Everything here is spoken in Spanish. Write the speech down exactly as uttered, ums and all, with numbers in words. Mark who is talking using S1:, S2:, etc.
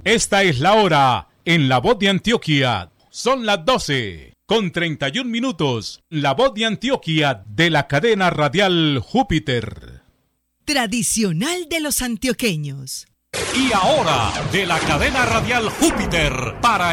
S1: Esta es la hora en La Voz de Antioquia. Son las doce con treinta y un minutos. La Voz de Antioquia de la cadena radial Júpiter.
S2: Tradicional de los antioqueños.
S3: Y ahora, de la cadena radial Júpiter, para